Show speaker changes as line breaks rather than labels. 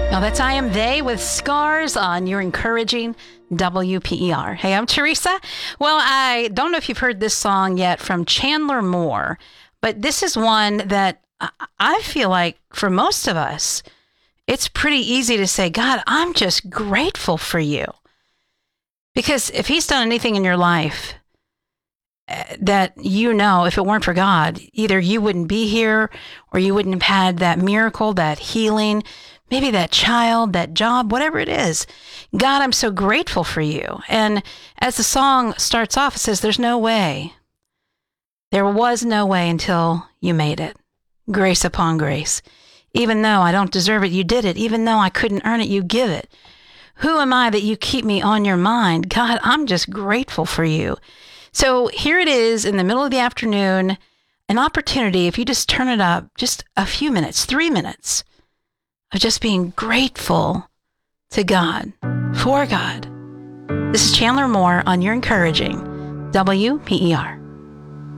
Now that's I Am They with Scars on Your Encouraging WPER. Hey, I'm Teresa. Well, I don't know if you've heard this song yet from Chandler Moore, but this is one that I feel like for most of us, it's pretty easy to say, God, I'm just grateful for you. Because if he's done anything in your life that you know, if it weren't for God, either you wouldn't be here or you wouldn't have had that miracle, that healing, maybe that child, that job, whatever it is. God, I'm so grateful for you. And as the song starts off, it says, there's no way. There was no way until you made it. Grace upon grace. Even though I don't deserve it, you did it. Even though I couldn't earn it, you give it. Who am I that you keep me on your mind? God, I'm just grateful for you. So here it is in the middle of the afternoon, an opportunity, if you just turn it up, just a few minutes, 3 minutes, of just being grateful to God, for God. This is Chandler Moore on Your Encouraging WPER.